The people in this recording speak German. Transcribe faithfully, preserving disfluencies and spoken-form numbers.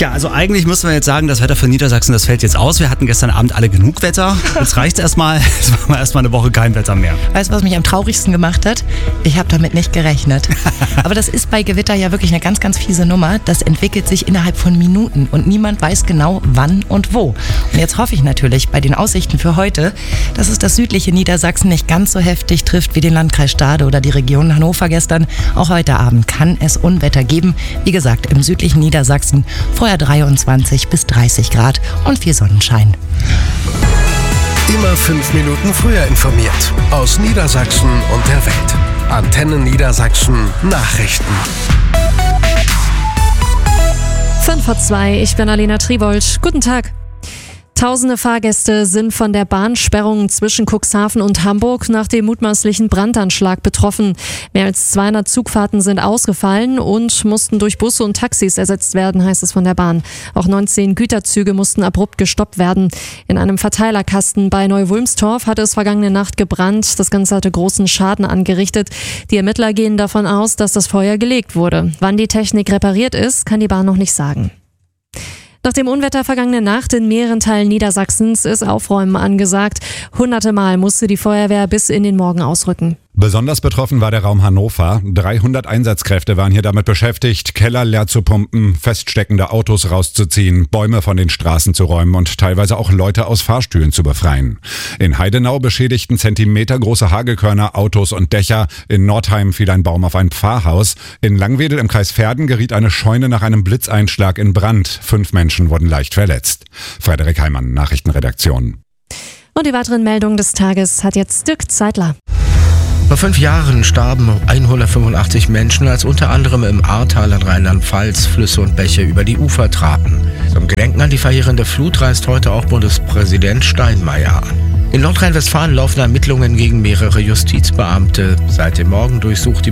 Tja, also eigentlich müssen wir jetzt sagen, das Wetter für Niedersachsen, das fällt jetzt aus. Wir hatten gestern Abend alle genug Wetter. Jetzt reicht es erstmal. Jetzt machen wir erstmal eine Woche kein Wetter mehr. Weißt du, was mich am traurigsten gemacht hat? Ich habe damit nicht gerechnet. Aber das ist bei Gewitter ja wirklich eine ganz, ganz fiese Nummer. Das entwickelt sich innerhalb von Minuten und niemand weiß genau, wann und wo. Und jetzt hoffe ich natürlich bei den Aussichten für heute, dass es das südliche Niedersachsen nicht ganz so heftig trifft wie den Landkreis Stade oder die Region Hannover gestern. Auch heute Abend kann es Unwetter geben. Wie gesagt, im südlichen Niedersachsen vorher dreiundzwanzig bis dreißig Grad und viel Sonnenschein. Immer fünf Minuten früher informiert. Aus Niedersachsen und der Welt. Antenne Niedersachsen Nachrichten. fünf vor zwei, ich bin Alena Tribold. Guten Tag. Tausende Fahrgäste sind von der Bahnsperrung zwischen Cuxhaven und Hamburg nach dem mutmaßlichen Brandanschlag betroffen. Mehr als zweihundert Zugfahrten sind ausgefallen und mussten durch Busse und Taxis ersetzt werden, heißt es von der Bahn. Auch neunzehn Güterzüge mussten abrupt gestoppt werden. In einem Verteilerkasten bei Neu-Wulmstorf hatte es vergangene Nacht gebrannt. Das Ganze hatte großen Schaden angerichtet. Die Ermittler gehen davon aus, dass das Feuer gelegt wurde. Wann die Technik repariert ist, kann die Bahn noch nicht sagen. Nach dem Unwetter vergangene Nacht in mehreren Teilen Niedersachsens ist Aufräumen angesagt. Hunderte Mal musste die Feuerwehr bis in den Morgen ausrücken. Besonders betroffen war der Raum Hannover. dreihundert Einsatzkräfte waren hier damit beschäftigt, Keller leer zu pumpen, feststeckende Autos rauszuziehen, Bäume von den Straßen zu räumen und teilweise auch Leute aus Fahrstühlen zu befreien. In Heidenau beschädigten zentimetergroße Hagelkörner Autos und Dächer. In Nordheim fiel ein Baum auf ein Pfarrhaus. In Langwedel im Kreis Verden geriet eine Scheune nach einem Blitzeinschlag in Brand. Fünf Menschen wurden leicht verletzt. Frederik Heimann, Nachrichtenredaktion. Und die weiteren Meldungen des Tages hat jetzt Dirk Zeitler. Vor fünf Jahren starben hundertfünfundachtzig Menschen, als unter anderem im Ahrtal in Rheinland-Pfalz Flüsse und Bäche über die Ufer traten. Zum Gedenken an die verheerende Flut reist heute auch Bundespräsident Steinmeier an. In Nordrhein-Westfalen laufen Ermittlungen gegen mehrere Justizbeamte. Seit dem Morgen durchsucht die